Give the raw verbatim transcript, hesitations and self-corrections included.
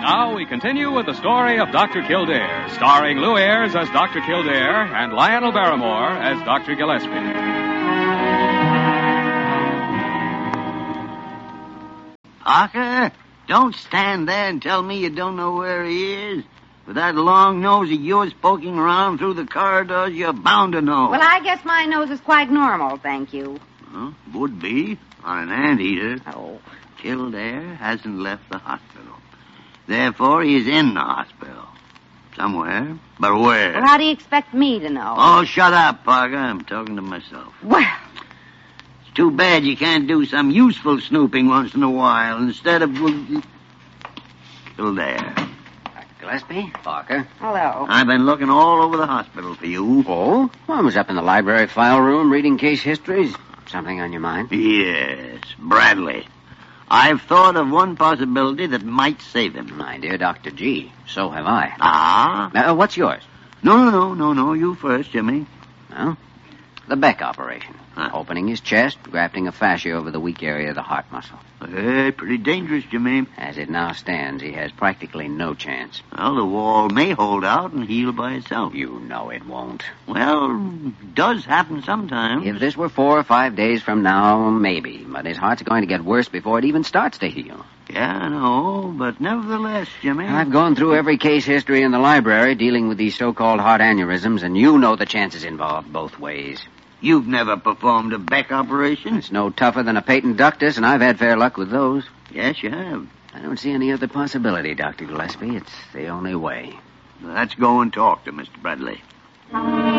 Now we continue with the story of Doctor Kildare, starring Lou Ayres as Doctor Kildare and Lionel Barrymore as Doctor Gillespie. Parker, don't stand there and tell me you don't know where he is. With that long nose of yours poking around through the corridors, you're bound to know. Well, I guess my nose is quite normal, thank you. Well, would be on an anteater. Oh. Kildare hasn't left the hospital. Therefore, he's in the hospital. Somewhere. But where? Well, how do you expect me to know? Oh, shut up, Parker. I'm talking to myself. Well... It's too bad you can't do some useful snooping once in a while instead of... Kildare. Doctor Gillespie, Parker. Hello. I've been looking all over the hospital for you. Oh? Well, I was up in the library file room reading case histories. Something on your mind? Yes, Bradley. I've thought of one possibility that might save him. My dear Doctor G, so have I. Ah? Uh, what's yours? No, no, no, no, no. You first, Jimmy. Well, the Beck operation. Huh? Opening his chest, grafting a fascia over the weak area of the heart muscle. Hey, pretty dangerous, Jimmy. As it now stands, he has practically no chance. Well, the wall may hold out and heal by itself. You know it won't. Well, it does happen sometimes. If this were four or five days from now, maybe. But his heart's going to get worse before it even starts to heal. Yeah, I know, but nevertheless, Jimmy... I've gone through every case history in the library dealing with these so-called heart aneurysms, and you know the chances involved both ways. You've never performed a Beck operation? It's no tougher than a patent ductus, and I've had fair luck with those. Yes, you have. I don't see any other possibility, Doctor Gillespie. It's the only way. Let's go and talk to Mister Bradley.